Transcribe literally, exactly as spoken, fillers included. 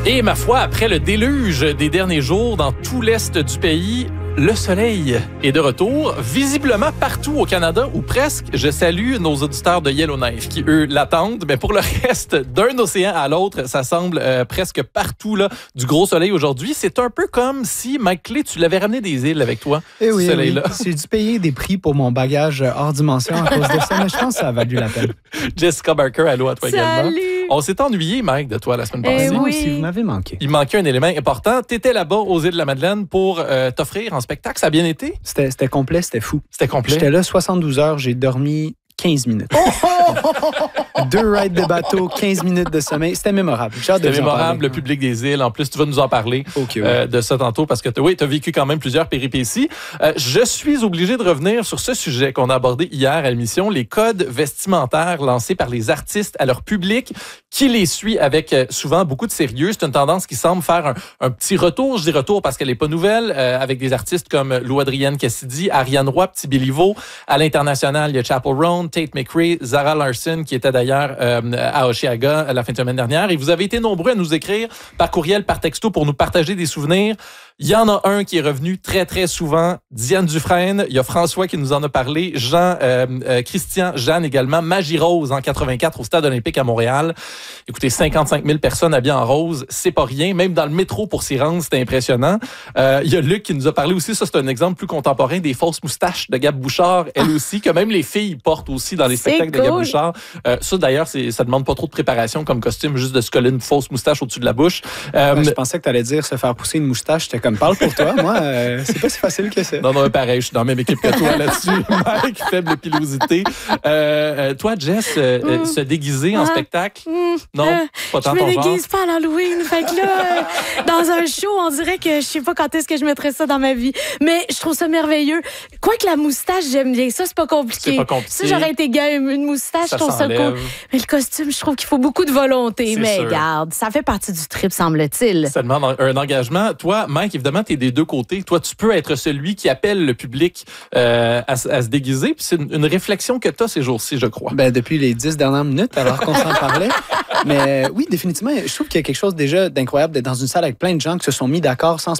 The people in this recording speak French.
Et ma foi, après le déluge des derniers jours dans tout l'est du pays, le soleil est de retour, visiblement partout au Canada, ou presque. Je salue nos auditeurs de Yellowknife qui, eux, l'attendent. Mais pour le reste, d'un océan à l'autre, ça semble euh, presque partout là, du gros soleil aujourd'hui. C'est un peu comme si, Mike Clay, tu l'avais ramené des îles avec toi, eh oui, ce soleil-là. Oui. J'ai dû payer des prix pour mon bagage hors dimension à cause de ça, mais je pense que ça a valu la peine. Jessica Barker, allô à toi Salut. également. On s'est ennuyé, Mike, de toi la semaine passée. Eh Moi oui. aussi, vous m'avez manqué. Il manquait un élément important. Tu étais là-bas aux îles de la Madeleine pour euh, t'offrir en spectacle. Ça a bien été? C'était, c'était complet, c'était fou. C'était complet. J'étais là soixante-douze heures, j'ai dormi quinze minutes. Deux rides de bateau, quinze minutes de sommeil. C'était mémorable. J'ai hâte de C'était vous en mémorable, parler. le public des îles. En plus, tu vas nous en parler Okay, euh, oui. de ça tantôt parce que t- oui, tu as vécu quand même plusieurs péripéties. Euh, je suis obligé de revenir sur ce sujet qu'on a abordé hier à l'émission, les codes vestimentaires lancés par les artistes à leur public qui les suit avec euh, souvent beaucoup de sérieux. C'est une tendance qui semble faire un, un petit retour. Je dis retour parce qu'elle n'est pas nouvelle, euh, avec des artistes comme Lou Adrienne Cassidy, Ariane Roy, Petit Béliveau. À l'international, il y a Chappell Roan, Tate McRae, Zara Larson, qui était d'ailleurs euh, à Oshiaga la fin de semaine dernière. Et vous avez été nombreux à nous écrire par courriel, par texto pour nous partager des souvenirs. Il y en a un qui est revenu très, très souvent, Diane Dufresne. Il y a François qui nous en a parlé, Jean, euh, euh, Christian, Jeanne également, Magie Rose en quatre-vingt-quatre au Stade olympique à Montréal. Écoutez, cinquante-cinq mille personnes habillées en rose, c'est pas rien. Même dans le métro pour s'y rendre, c'était impressionnant. Euh, il y a Luc qui nous a parlé aussi, ça c'est un exemple plus contemporain, des fausses moustaches de Gab Bouchard, elle aussi, que même les filles portent aussi dans les C'est spectacles de Gab cool. Bouchard. Euh, ça d'ailleurs, c'est, ça demande pas trop de préparation comme costume, juste de se coller une fausse moustache au-dessus de la bouche. Euh, Ouais, je pensais que tu allais dire se faire pousser une moustache. J'étais comme, parle pour toi. Moi, euh, c'est pas si facile que ça. Non, non, pareil, je suis dans la même équipe que toi là-dessus. Mike, faible pilosité. Euh, euh, toi, Jess, euh, euh, se déguiser en Ah. spectacle? Mmh. Non, Euh, pas tant Je ton me genre. déguise pas à l'Halloween. Fait que là, euh, dans un show, on dirait que je sais pas quand est-ce que je mettrais ça dans ma vie. Mais je trouve ça merveilleux. Quoique la moustache, j'aime bien. Ça, c'est pas compliqué. C'est pas compliqué. Ça, j'aurais été game. Une moustache, Ça je trouve ça s'enlève. cool. Mais le costume, je trouve qu'il faut beaucoup de volonté. C'est Mais sûr. regarde, ça fait partie du trip, semble-t-il. Ça demande un, un engagement. Toi, Mike, évidemment, tu es des deux côtés. Toi, tu peux être celui qui appelle le public euh, à, s- à se déguiser. Puis c'est une, une réflexion que tu as ces jours-ci, je crois. Ben, depuis les dix dernières minutes, alors qu'on s'en parlait. Mais oui, définitivement, je trouve qu'il y a quelque chose déjà d'incroyable d'être dans une salle avec plein de gens qui se sont mis d'accord sans se